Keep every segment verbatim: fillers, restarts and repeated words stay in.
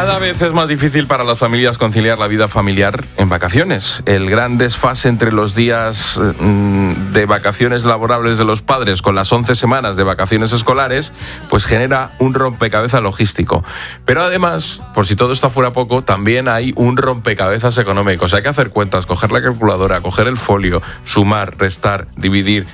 Cada vez es más difícil para las familias conciliar la vida familiar en vacaciones. El gran desfase entre los días de vacaciones laborables de los padres con las once semanas de vacaciones escolares, pues genera un rompecabezas logístico. Pero además, por si todo esto fuera poco, también hay un rompecabezas económico. O sea, hay que hacer cuentas, coger la calculadora, coger el folio, sumar, restar, dividir.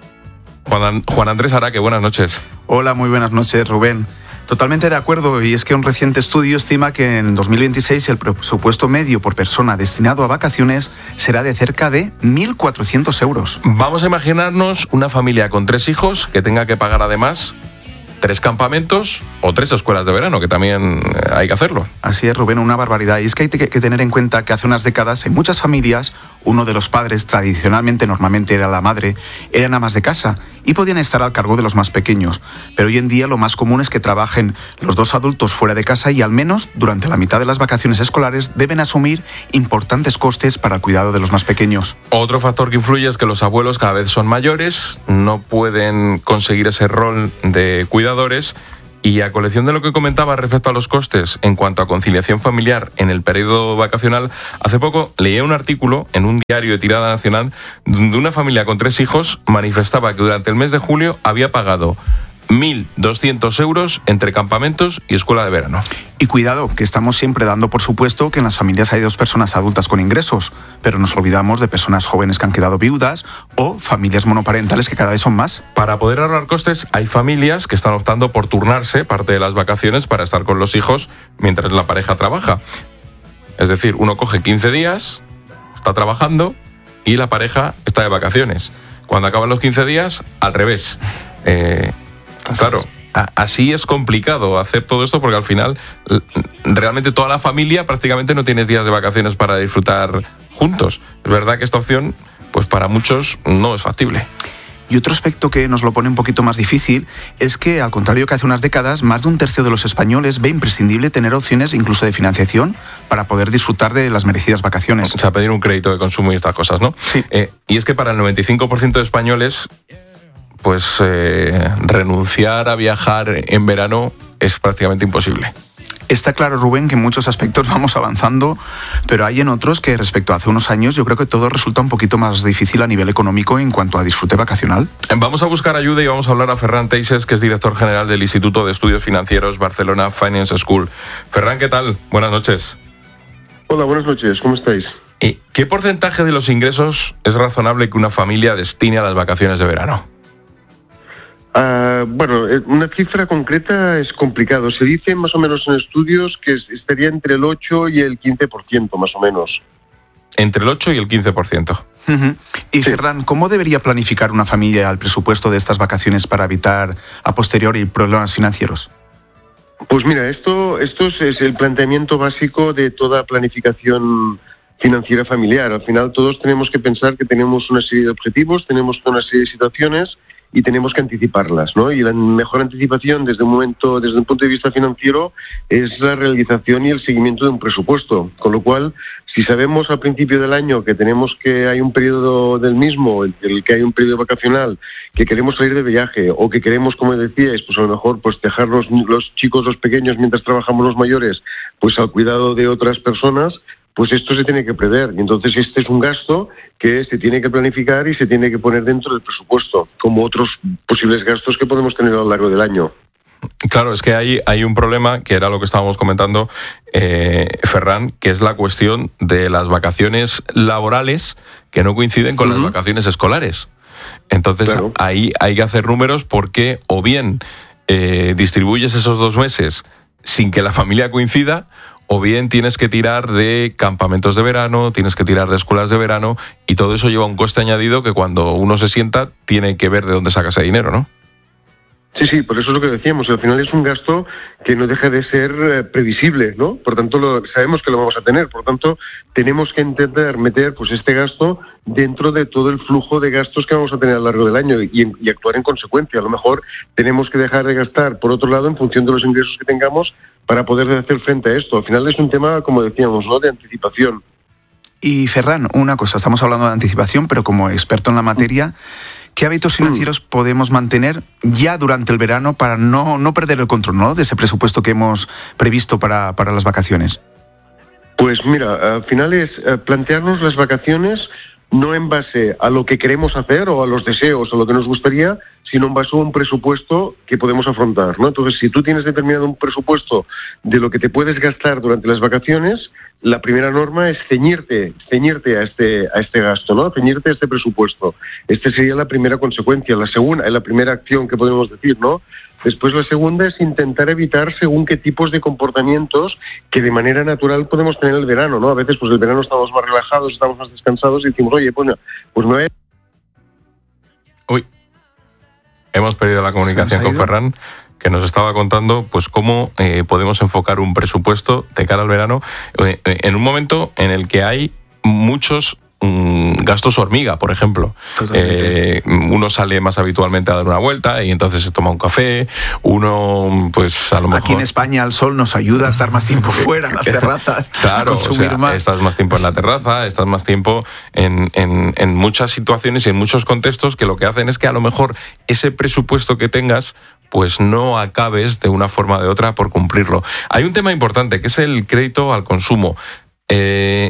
Juan, Juan Andrés Araque, buenas noches. Hola, muy buenas noches, Rubén. Totalmente de acuerdo, y es que un reciente estudio estima que en dos mil veintiséis el presupuesto medio por persona destinado a vacaciones será de cerca de mil cuatrocientos euros. Vamos a imaginarnos una familia con tres hijos que tenga que pagar además tres campamentos o tres escuelas de verano, que también hay que hacerlo. Así es, Rubén, una barbaridad. Y es que hay que tener en cuenta que hace unas décadas en muchas familias uno de los padres, tradicionalmente, normalmente era la madre, eran amas de casa y podían estar al cargo de los más pequeños. Pero hoy en día lo más común es que trabajen los dos adultos fuera de casa y al menos durante la mitad de las vacaciones escolares deben asumir importantes costes para el cuidado de los más pequeños. Otro factor que influye es que los abuelos cada vez son mayores, no pueden conseguir ese rol de cuidadores. Y a colección de lo que comentaba respecto a los costes en cuanto a conciliación familiar en el periodo vacacional, hace poco leí un artículo en un diario de tirada nacional donde una familia con tres hijos manifestaba que durante el mes de julio había pagado mil doscientos euros entre campamentos y escuela de verano. Y cuidado, que estamos siempre dando por supuesto que en las familias hay dos personas adultas con ingresos, pero nos olvidamos de personas jóvenes que han quedado viudas o familias monoparentales que cada vez son más. Para poder ahorrar costes, hay familias que están optando por turnarse parte de las vacaciones para estar con los hijos mientras la pareja trabaja. Es decir, uno coge quince días, está trabajando y la pareja está de vacaciones. Cuando acaban los quince días, al revés. Eh... Claro, así es complicado hacer todo esto porque al final realmente toda la familia prácticamente no tienes días de vacaciones para disfrutar juntos. Es verdad que esta opción, pues para muchos no es factible. Y otro aspecto que nos lo pone un poquito más difícil es que, al contrario que hace unas décadas, más de un tercio de los españoles ve imprescindible tener opciones incluso de financiación para poder disfrutar de las merecidas vacaciones. O sea, pedir un crédito de consumo y estas cosas, ¿no? Sí. Eh, y es que para el noventa y cinco por ciento de españoles, pues eh, renunciar a viajar en verano es prácticamente imposible. Está claro, Rubén, que en muchos aspectos vamos avanzando, pero hay en otros que respecto a hace unos años yo creo que todo resulta un poquito más difícil a nivel económico en cuanto a disfrute vacacional. Vamos a buscar ayuda y vamos a hablar a Ferran Teixes, que es director general del Instituto de Estudios Financieros Barcelona Finance School. Ferran, ¿qué tal? Buenas noches. Hola, buenas noches. ¿Cómo estáis? ¿Qué porcentaje de los ingresos es razonable que una familia destine a las vacaciones de verano? Uh, bueno, una cifra concreta es complicado. Se dice más o menos en estudios que estaría entre el ocho y el quince por ciento, más o menos. Entre el ocho y el quince por ciento. Uh-huh. Y, sí. Ferran, ¿cómo debería planificar una familia el presupuesto de estas vacaciones para evitar a posteriori problemas financieros? Pues mira, esto, esto es el planteamiento básico de toda planificación financiera familiar. Al final todos tenemos que pensar que tenemos una serie de objetivos, tenemos una serie de situaciones y tenemos que anticiparlas, ¿no? Y la mejor anticipación desde un momento, desde un punto de vista financiero, es la realización y el seguimiento de un presupuesto. Con lo cual, si sabemos al principio del año que tenemos que hay un periodo del mismo, en el que hay un periodo vacacional, que queremos salir de viaje o que queremos, como decíais, pues a lo mejor pues dejar los, los chicos, los pequeños, mientras trabajamos los mayores, pues al cuidado de otras personas, pues esto se tiene que prever. Y entonces este es un gasto que se tiene que planificar y se tiene que poner dentro del presupuesto, como otros posibles gastos que podemos tener a lo largo del año. Claro, es que hay, hay un problema, que era lo que estábamos comentando, eh, Ferran, que es la cuestión de las vacaciones laborales que no coinciden con uh-huh. las vacaciones escolares. Entonces, claro, ahí hay que hacer números porque o bien eh, distribuyes esos dos meses sin que la familia coincida, o bien tienes que tirar de campamentos de verano, tienes que tirar de escuelas de verano, y todo eso lleva un coste añadido que cuando uno se sienta tiene que ver de dónde saca ese dinero, ¿no? Sí, sí, por eso es lo que decíamos. Al final es un gasto que no deja de ser eh, previsible, ¿no? Por tanto, lo, sabemos que lo vamos a tener. Por tanto, tenemos que intentar meter pues este gasto dentro de todo el flujo de gastos que vamos a tener a lo largo del año y, y actuar en consecuencia. A lo mejor tenemos que dejar de gastar, por otro lado, en función de los ingresos que tengamos para poder hacer frente a esto. Al final es un tema, como decíamos, ¿no?, de anticipación. Y Ferran, una cosa, estamos hablando de anticipación, pero como experto en la materia, ¿qué hábitos financieros mm. podemos mantener ya durante el verano para no, no perder el control, ¿no?, de ese presupuesto que hemos previsto para, para las vacaciones? Pues mira, al final es plantearnos las vacaciones no en base a lo que queremos hacer o a los deseos o lo que nos gustaría, sino en base a un presupuesto que podemos afrontar, ¿no? Entonces, si tú tienes determinado un presupuesto de lo que te puedes gastar durante las vacaciones, la primera norma es ceñirte, ceñirte a este, a este gasto, ¿no? Ceñirte a este presupuesto. Esta sería la primera consecuencia. La segunda, la primera acción que podemos decir, ¿no? Después la segunda es intentar evitar según qué tipos de comportamientos que de manera natural podemos tener el verano, ¿no? A veces pues el verano estamos más relajados, estamos más descansados y decimos, oye, pues, pues me voy a... Uy, hemos perdido la comunicación con Ferran, que nos estaba contando pues cómo eh, podemos enfocar un presupuesto de cara al verano eh, en un momento en el que hay muchos mm, gastos hormiga, por ejemplo. Eh, uno sale más habitualmente a dar una vuelta y entonces se toma un café, uno pues a lo mejor... Aquí en España el sol nos ayuda a estar más tiempo fuera, en las terrazas, claro, a consumir o sea, más. Estás más tiempo en la terraza, estás más tiempo en, en, en muchas situaciones y en muchos contextos que lo que hacen es que a lo mejor ese presupuesto que tengas pues no acabes de una forma o de otra por cumplirlo. Hay un tema importante que es el crédito al consumo. Eh,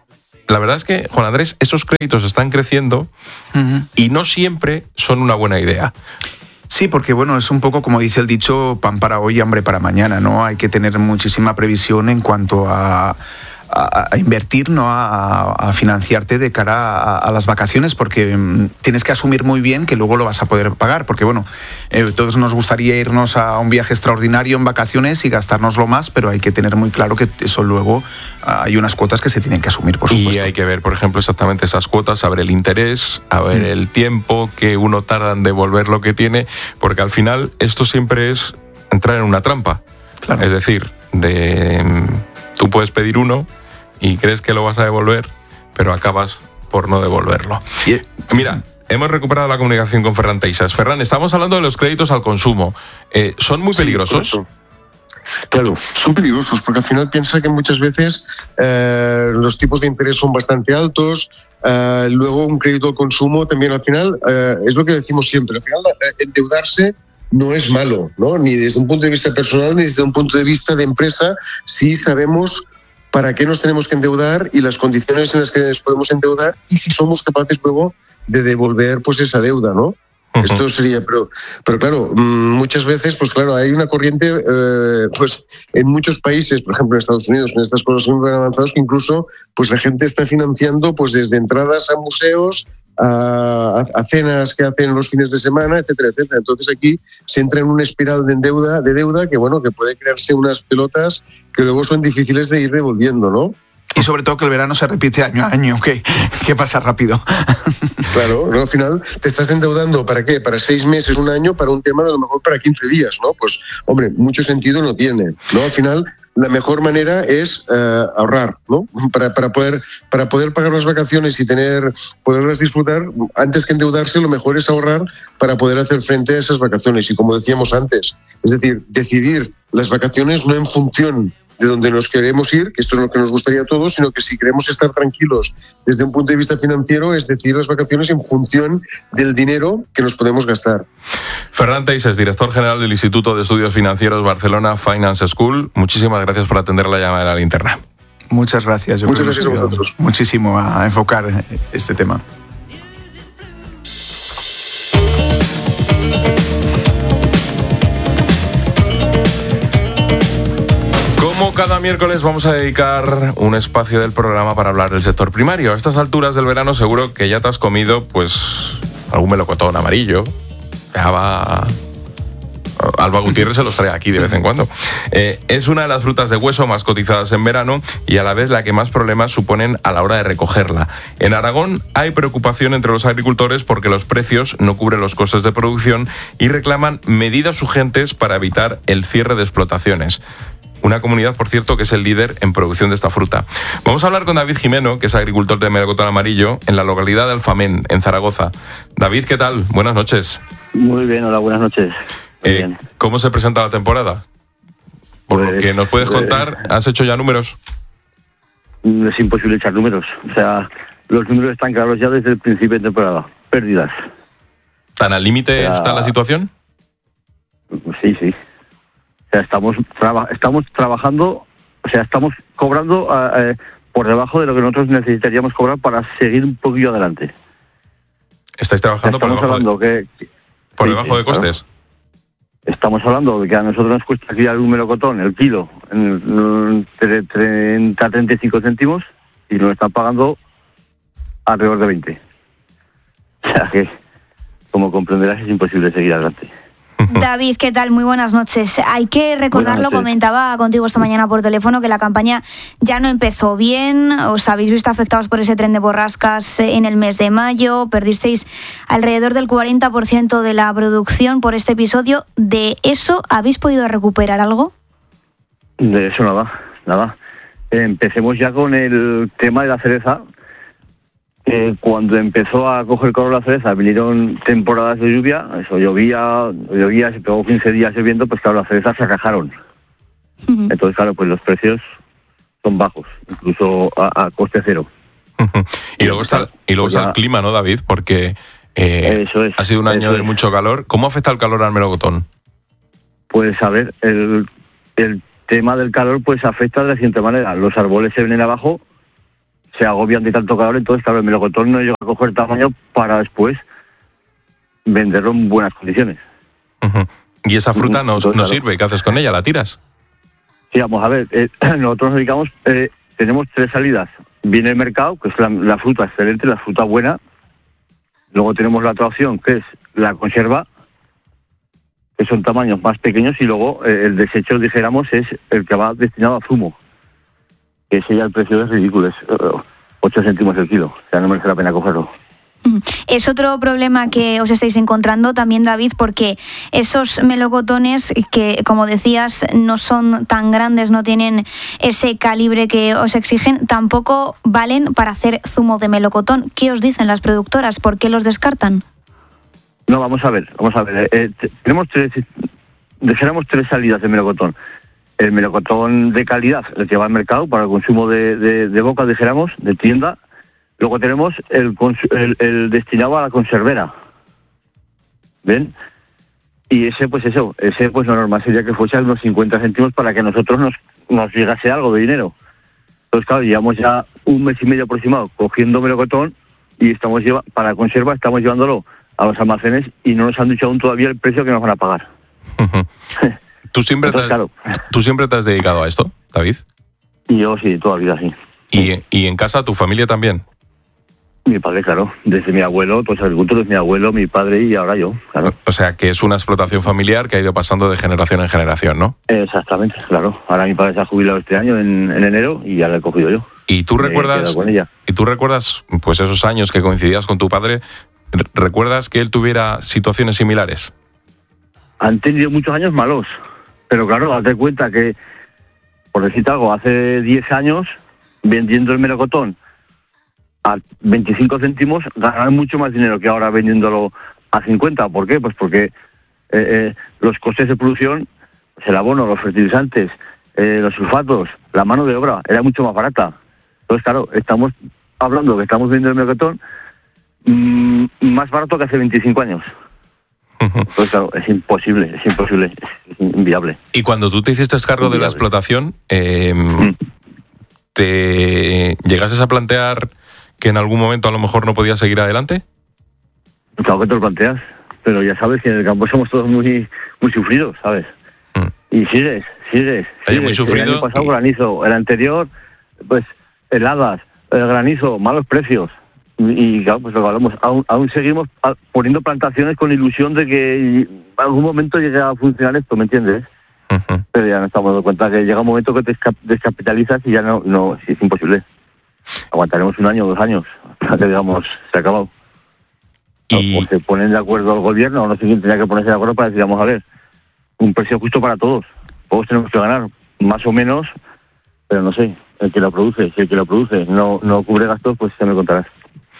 la verdad es que, Juan Andrés, esos créditos están creciendo uh-huh. y no siempre son una buena idea. Sí, porque bueno, es un poco como dice el dicho, pan para hoy, hambre para mañana, ¿no? Hay que tener muchísima previsión en cuanto a... A, a invertir, ¿no? a, a financiarte de cara a, a las vacaciones, porque mm, tienes que asumir muy bien que luego lo vas a poder pagar, porque bueno, eh, todos nos gustaría irnos a un viaje extraordinario en vacaciones y gastárnoslo más, pero hay que tener muy claro que eso luego ah, hay unas cuotas que se tienen que asumir, por supuesto. Y hay que ver, por ejemplo, exactamente esas cuotas, a ver el interés, a ver mm. el tiempo que uno tarda en devolver lo que tiene, porque al final esto siempre es entrar en una trampa. Claro. Es decir, de... tú puedes pedir uno y crees que lo vas a devolver, pero acabas por no devolverlo. Yeah. Mira, hemos recuperado la comunicación con Ferran Teixas. Ferran, estamos hablando de los créditos al consumo. Eh, ¿Son muy peligrosos? Sí, claro, son peligrosos, porque al final piensa que muchas veces eh, los tipos de interés son bastante altos, eh, luego un crédito al consumo también al final, eh, es lo que decimos siempre, al final eh, endeudarse no es malo, ¿no? Ni desde un punto de vista personal ni desde un punto de vista de empresa, si sabemos para qué nos tenemos que endeudar y las condiciones en las que nos podemos endeudar y si somos capaces luego de devolver pues esa deuda, ¿no? Uh-huh. Esto sería, pero, pero claro, muchas veces, pues claro, hay una corriente, eh, pues en muchos países, por ejemplo en Estados Unidos, en estas cosas muy avanzadas, que incluso pues la gente está financiando pues desde entradas a museos, A, a cenas que hacen los fines de semana, etcétera, etcétera. Entonces aquí se entra en una espiral de deuda, de deuda que bueno, que puede crearse unas pelotas que luego son difíciles de ir devolviendo, ¿no? Y sobre todo que el verano se repite año a año, que, que pasa rápido. Claro, ¿no? Al final te estás endeudando, ¿para qué? Para seis meses, un año, para un tema de a lo mejor para quince días, ¿no? Pues, hombre, mucho sentido no tiene, ¿no? Al final la mejor manera es uh, ahorrar, ¿no? Para, para, poder, para poder pagar las vacaciones y tener poderlas disfrutar, antes que endeudarse, lo mejor es ahorrar para poder hacer frente a esas vacaciones. Y como decíamos antes, es decir, decidir las vacaciones no en función de donde nos queremos ir, que esto es lo que nos gustaría a todos, sino que si queremos estar tranquilos desde un punto de vista financiero, es decidir las vacaciones en función del dinero que nos podemos gastar. Ferran Teixas, director general del Instituto de Estudios Financieros Barcelona Finance School, muchísimas gracias por atender la llamada de la linterna. Muchas gracias. Yo Muchas gracias a vosotros. Muchísimo a enfocar este tema. Como cada miércoles vamos a dedicar un espacio del programa para hablar del sector primario. A estas alturas del verano seguro que ya te has comido pues algún melocotón amarillo. Ya va... Alba Gutiérrez se los trae aquí de vez en cuando. Eh, es una de las frutas de hueso más cotizadas en verano y a la vez la que más problemas suponen a la hora de recogerla. En Aragón hay preocupación entre los agricultores porque los precios no cubren los costes de producción y reclaman medidas urgentes para evitar el cierre de explotaciones. Una comunidad, por cierto, que es el líder en producción de esta fruta. Vamos a hablar con David Jimeno, que es agricultor de melocotón amarillo, en la localidad de Alfamén, en Zaragoza. David, ¿qué tal? Buenas noches. Muy bien, hola, buenas noches. Eh, bien. ¿Cómo se presenta la temporada? Por pues, lo que nos puedes contar, eh, ¿has hecho ya números? Es imposible echar números. O sea, los números están claros ya desde el principio de temporada. Pérdidas. ¿Tan al límite Era... está la situación? Sí, sí. O sea, estamos, traba... estamos trabajando, o sea, estamos cobrando eh, por debajo de lo que nosotros necesitaríamos cobrar para seguir un poquillo adelante. ¿Estáis trabajando por debajo, de... que... por sí, debajo sí, de costes? Claro. Estamos hablando de que a nosotros nos cuesta criar un melocotón, el kilo, en treinta a treinta y cinco céntimos, y nos están pagando alrededor de veinte. O sea que, como comprenderás, es imposible seguir adelante. David, ¿qué tal? Muy buenas noches. Hay que recordarlo, comentaba contigo esta mañana por teléfono, que la campaña ya no empezó bien. Os habéis visto afectados por ese tren de borrascas en el mes de mayo. Perdisteis alrededor del cuarenta por ciento de la producción por este episodio. ¿De eso habéis podido recuperar algo? De eso nada, nada. Empecemos ya con el tema de la cereza. Eh, cuando empezó a coger color la cereza, vinieron temporadas de lluvia, eso llovía, llovía, se pegó quince días lloviendo, pues claro, las cerezas se rajaron. Uh-huh. Entonces, claro, pues los precios son bajos, incluso a, a coste cero. Uh-huh. Y luego está, y luego está el clima, ¿no, David? Porque eh, eso es, ha sido un año de mucho calor. ¿Cómo afecta el calor al melocotón? Pues a ver, el, el tema del calor pues afecta de la siguiente manera. Los árboles se vienen abajo, se agobian de tanto calor, entonces claro, el melocotón no llega a coger tamaño para después venderlo en buenas condiciones. Uh-huh. ¿Y esa fruta no, entonces, no claro, sirve? ¿Qué haces con ella? ¿La tiras? Sí, vamos a ver, eh, nosotros nos dedicamos, eh, tenemos tres salidas. Viene el mercado, que es la, la fruta excelente, la fruta buena. Luego tenemos la otra opción, que es la conserva, que son tamaños más pequeños, y luego eh, el desecho, dijéramos, es el que va destinado a zumo. Que ese ya el precio es ridículo, es uh, ocho céntimos el kilo, o sea, no merece la pena cogerlo. Es otro problema que os estáis encontrando también, David, porque esos melocotones que, como decías, no son tan grandes, no tienen ese calibre que os exigen, tampoco valen para hacer zumo de melocotón. ¿Qué os dicen las productoras? ¿Por qué los descartan? No, vamos a ver, vamos a ver. Eh, t- tenemos tres, dijéramos tres salidas de melocotón. El melocotón de calidad, el que va al mercado para el consumo de, de, de boca, dijéramos, de tienda. Luego tenemos el, el, el destinado a la conservera. ¿Ven? Y ese, pues eso, ese pues lo normal sería que fuese a unos cincuenta céntimos para que a nosotros nos, nos llegase algo de dinero. Entonces, claro, llevamos ya un mes y medio aproximado cogiendo melocotón y estamos lleva, para la conserva estamos llevándolo a los almacenes y no nos han dicho aún todavía el precio que nos van a pagar. ¿Tú siempre, Entonces, te has, claro. ¿Tú siempre te has dedicado a esto, David? Y yo sí, toda la vida sí. ¿Y, y en casa tu familia también? Mi padre, claro. Desde mi abuelo, todos los agricultores, mi abuelo, mi padre y ahora yo, claro. O sea, que es una explotación familiar que ha ido pasando de generación en generación, ¿no? Exactamente, claro. Ahora mi padre se ha jubilado este año, en, en enero, y ya lo he cogido yo. ¿Y tú Me recuerdas, con ella. y tú recuerdas, pues esos años que coincidías con tu padre, recuerdas que él tuviera situaciones similares? Han tenido muchos años malos, pero claro, date cuenta que, por decirte algo, hace diez años, vendiendo el melocotón a veinticinco céntimos, ganaban mucho más dinero que ahora vendiéndolo a cincuenta. ¿Por qué? Pues porque eh, eh, los costes de producción, el abono, los fertilizantes, eh, los sulfatos, la mano de obra, era mucho más barata. Entonces, claro, estamos hablando que estamos vendiendo el melocotón mmm, más barato que hace veinticinco años. Pues claro, es imposible, es imposible, es inviable. Y cuando tú te hiciste cargo inviable. de la explotación, eh, mm. ¿te llegases a plantear que en algún momento a lo mejor no podías seguir adelante? Claro que te lo planteas, pero ya sabes que en el campo somos todos muy muy sufridos, ¿sabes? Mm. Y sigues, sigues, sigues. Muy sufrido. El año pasado y... granizo, el anterior, pues heladas, el granizo, malos precios. Y claro, pues lo que hablamos, aún, aún seguimos poniendo plantaciones con ilusión de que en algún momento llegue a funcionar esto, ¿me entiendes? Uh-huh. Pero ya nos estamos dando cuenta que llega un momento que te descapitalizas y ya no, no es imposible. Aguantaremos un año o dos años hasta que digamos, se ha acabado. Y... O se ponen de acuerdo el gobierno, o no sé quién tendría que ponerse de acuerdo para decir, vamos a ver, un precio justo para todos. Todos tenemos que ganar, más o menos, pero no sé, el que lo produce, si el que lo produce no, no cubre gastos, pues ya me contarás.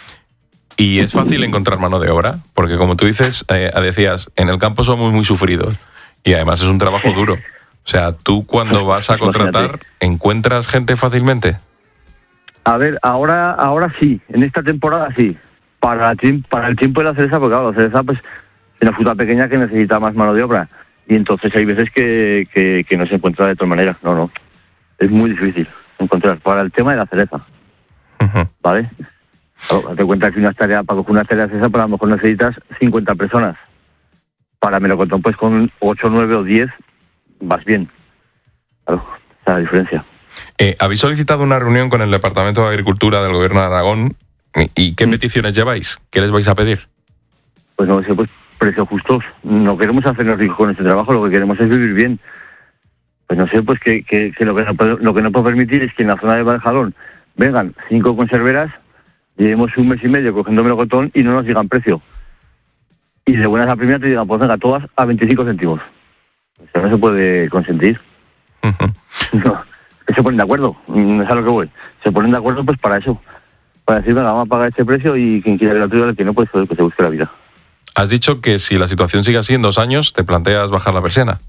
¿Y es fácil encontrar mano de obra? Porque como tú dices, eh, decías, en el campo somos muy sufridos y además es un trabajo duro. O sea, tú cuando vas a contratar, ¿encuentras gente fácilmente? A ver, ahora ahora sí, en esta temporada sí. Para, para el tiempo de la cereza, porque claro, la cereza pues una fruta pequeña que necesita más mano de obra. Y entonces hay veces que, que, que no se encuentra de otra manera. No, no. Es muy difícil encontrar. Para el tema de la cereza. Uh-huh. ¿Vale? Claro, date cuenta que una tarea, para coger una tarea de cereza, pues a lo mejor necesitas cincuenta personas. Para melocotón, pues con ocho, nueve o diez vas bien. Claro, esa es la diferencia. Eh, ¿Habéis solicitado una reunión con el Departamento de Agricultura del Gobierno de Aragón? ¿Y qué mm. peticiones lleváis? ¿Qué les vais a pedir? Pues no sé, pues precios justos. No queremos hacernos ricos con este trabajo, lo que queremos es vivir bien. Pues no sé, pues que, que, que, lo, que no puedo, lo que no puedo permitir es que en la zona de Valjalón vengan cinco conserveras, llevemos un mes y medio cogiendo melocotón y no nos digan precio. Y de buenas a primera te digan, pues venga, todas a veinticinco céntimos. Eso no se puede consentir. Uh-huh. No, que se ponen de acuerdo, no es a lo que voy. Se ponen de acuerdo pues para eso. Para decir, venga, vamos a pagar este precio y quien quiera gratuito, el que no, pues que se busque la vida. Has dicho que si la situación sigue así en dos años, ¿te planteas bajar la persiana?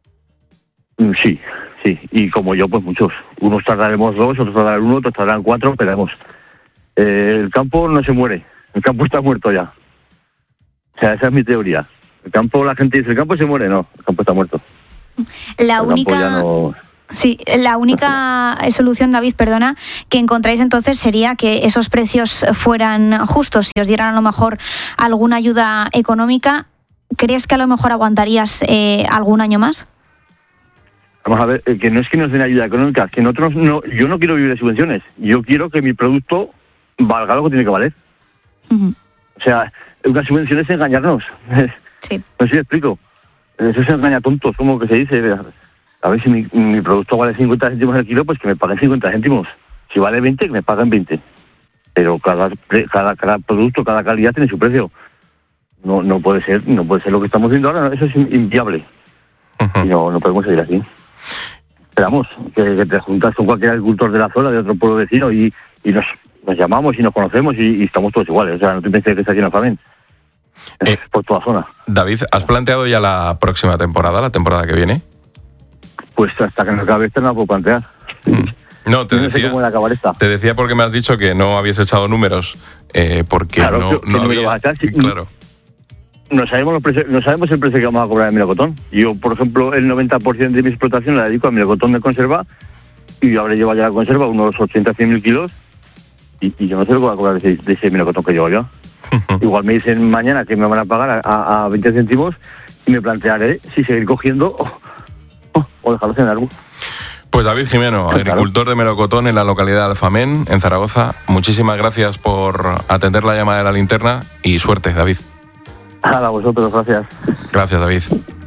Sí, sí. Y como yo, pues muchos. Unos tardaremos dos, otros tardarán uno, otros tardarán cuatro, esperemos. Eh, el campo no se muere. El campo está muerto ya. O sea, esa es mi teoría. El campo, la gente dice, el campo se muere. No, el campo está muerto. La el única... No... Sí, la única solución, David, perdona, que encontráis entonces sería que esos precios fueran justos, si os dieran a lo mejor alguna ayuda económica. ¿Crees que a lo mejor aguantarías eh, algún año más? Vamos a ver, eh, que no es que nos den ayuda económica, que nosotros no, yo no quiero vivir de subvenciones. Yo quiero que mi producto valga lo que tiene que valer. Uh-huh. O sea, una subvención es engañarnos. Sí. No sé si explico. Eso es engañar tontos, como que se dice. A ver, si mi, mi producto vale cincuenta céntimos el kilo, pues que me paguen cincuenta céntimos. Si vale veinte, que me paguen veinte. Pero cada, cada, cada producto, cada calidad tiene su precio. No, no puede ser, no puede ser lo que estamos viendo ahora. No, eso es inviable. Uh-huh. Y no, no podemos seguir así. Esperamos que, que te juntas con cualquier agricultor de la zona, de otro pueblo vecino, y, y nos, nos llamamos y nos conocemos y, y estamos todos iguales. O sea, no te pienses que está aquí en Alfamén. Eh, por toda zona. David, ¿has planteado ya la próxima temporada, la temporada que viene? Pues hasta que no acabe esta no la puedo plantear. Mm. No, te no decía, sé cómo voy a acabar esta. Te decía porque me has dicho que no habías echado números, eh, porque claro, no, que, no que había... Vas a echar, sí, claro. No sabemos, los precios, no sabemos el precio que vamos a cobrar en melocotón. Yo, por ejemplo, el noventa por ciento de mi explotación la dedico a melocotón de conserva y yo habré llevado ya la conserva unos ochenta a cien mil kilos y, y yo no sé lo que voy a cobrar de ese, de ese melocotón que llevo yo. Igual me dicen mañana que me van a pagar a, a, a veinte céntimos y me plantearé si seguir cogiendo o, o, o dejarlos en el árbol. Pues David Jimeno, sí, agricultor claro. de melocotón en la localidad de Alfamén, en Zaragoza. Muchísimas gracias por atender la llamada de la linterna y suerte, David. A vosotros, gracias. Gracias, David.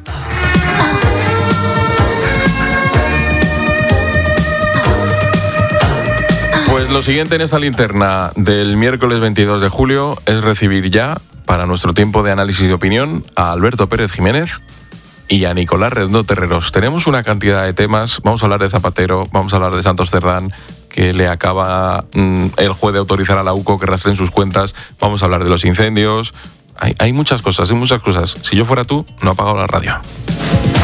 Pues lo siguiente en esta linterna del miércoles veintidós de julio es recibir ya, para nuestro tiempo de análisis y opinión, a Alberto Pérez Jiménez y a Nicolás Redondo Terreros. Tenemos una cantidad de temas. Vamos a hablar de Zapatero, vamos a hablar de Santos Cerdán, que le acaba mmm, el juez de autorizar a la U C O que rastreen sus cuentas. Vamos a hablar de los incendios. Hay, hay muchas cosas, hay muchas cosas. Si yo fuera tú, no apagaba la radio.